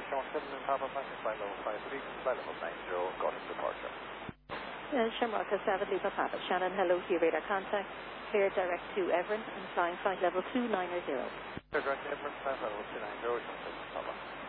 Shamrock 7 and Papa Francis, flight level 53, flight level 90, got his departure. Shamrock 7, Lima Papa. Shannon, hello to your radar contact. Clear direct to Everin and flying flight level 290. Clear direct to Everin, flight level 290, Shamrock 7 Papa.